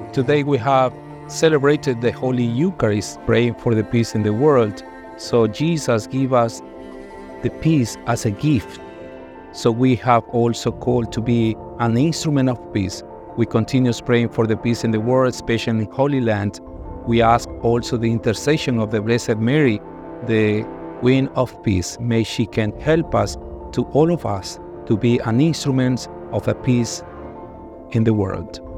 Today we have celebrated the Holy Eucharist, praying for the peace in the world. So Jesus gave us the peace as a gift. So we have also called to be an instrument of peace. We continue praying for the peace in the world, especially in Holy Land. We ask also the intercession of the Blessed Mary, the Queen of Peace. May she can help us, to all of us, to be an instrument of a peace in the world.